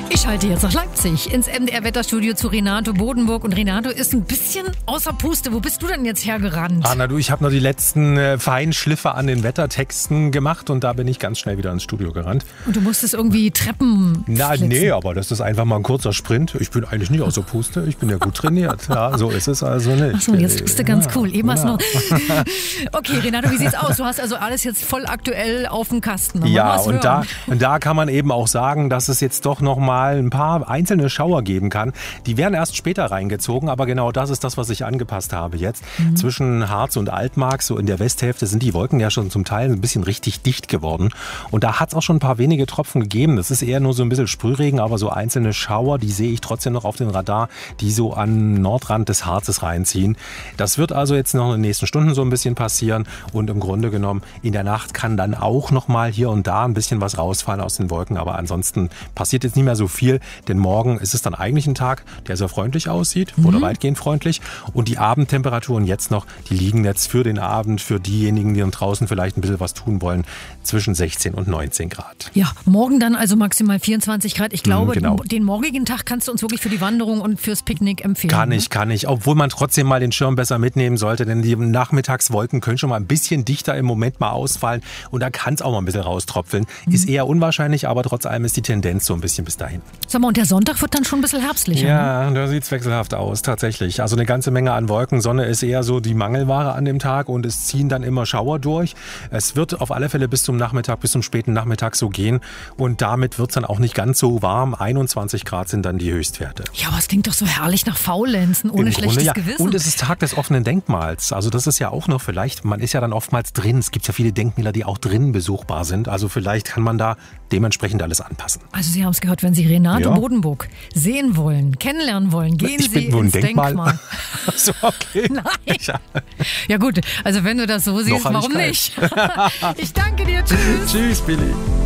Ich schalte jetzt nach Leipzig ins MDR-Wetterstudio zu Renato Bodenburg. Und Renato ist ein bisschen außer Puste. Wo bist du denn jetzt hergerannt? Ich habe noch die letzten Feinschliffe an den Wettertexten gemacht und da bin ich ganz schnell wieder ins Studio gerannt. Und du musstest irgendwie Treppen flitzen. Nee, aber das ist einfach mal ein kurzer Sprint. Ich bin eigentlich nicht außer Puste, ich bin ja gut trainiert. Ja, so ist es also nicht. Achso, jetzt bist du ganz cool. Eben hast noch. Okay, Renato, wie sieht's aus? Du hast also alles jetzt voll aktuell auf dem Kasten. Ja, und da kann man eben auch sagen, dass es jetzt doch noch mal ein paar einzelne Schauer geben kann. Die werden erst später reingezogen, aber genau das ist das, was ich angepasst habe jetzt. Zwischen Harz und Altmark, so in der Westhälfte, sind die Wolken ja schon zum Teil ein bisschen richtig dicht geworden. Und da hat es auch schon ein paar wenige Tropfen gegeben. Das ist eher nur so ein bisschen Sprühregen, aber so einzelne Schauer, die sehe ich trotzdem noch auf dem Radar, die so an Nordrand des Harzes reinziehen. Das wird also jetzt noch in den nächsten Stunden so ein bisschen passieren und im Grunde genommen in der Nacht kann dann auch noch mal hier und da ein bisschen was rausfallen aus den Wolken, aber ansonsten passiert jetzt nicht mehr so viel, denn morgen ist es dann eigentlich ein Tag, der sehr freundlich aussieht oder weitgehend freundlich und die Abendtemperaturen jetzt noch, die liegen jetzt für den Abend, für diejenigen, die dann draußen vielleicht ein bisschen was tun wollen, zwischen 16 und 19 Grad. Ja, morgen dann also maximal 24 Grad. Ich glaube, genau. Den morgigen Tag kannst du uns wirklich für die Wanderung und fürs Picknick empfehlen. Kann ich, obwohl man trotzdem mal den Schirm besser mitnehmen sollte, denn die Nachmittagswolken können schon mal ein bisschen dichter im Moment mal ausfallen und da kann es auch mal ein bisschen raustropfeln. Ist eher unwahrscheinlich, aber trotz allem ist die Tendenz so ein bisschen bis dahin. Sag mal, und der Sonntag wird dann schon ein bisschen herbstlicher. Ja, da sieht es wechselhaft aus, tatsächlich. Also eine ganze Menge an Wolken. Sonne ist eher so die Mangelware an dem Tag und es ziehen dann immer Schauer durch. Es wird auf alle Fälle bis zum späten Nachmittag so gehen und damit wird es dann auch nicht ganz so warm. 21 Grad sind dann die Höchstwerte. Ja, aber es klingt doch so herrlich nach Faulenzen, ohne schlechtes Gewissen. Und es ist Tag des offenen Denkmals. Also das ist ja auch noch vielleicht, man ist ja dann oftmals drin. Es gibt ja viele Denkmäler, die auch drinnen besuchbar sind. Also vielleicht kann man da dementsprechend alles anpassen. Also Sie haben es gehört, wenn Sie Renato Bodenburg sehen wollen, kennenlernen wollen, gehen Sie ins Denkmal. So, okay. Nein. Ja gut, also wenn du das so siehst, warum nicht? Ich danke dir, tschüss. Tschüss, Billy.